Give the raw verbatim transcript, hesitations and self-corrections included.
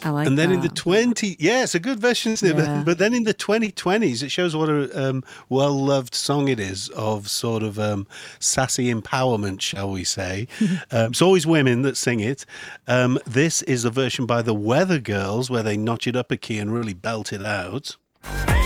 I like And then in the that. twenty, yeah, it's a good version, isn't it? But, Yeah. but then in the twenty twenties, it shows what a um, well-loved song it is of sort of um, sassy empowerment, shall we say. Um, it's always women that sing it. Um, this is a version by the Weather Girls where they notch it up a key and really belt it out.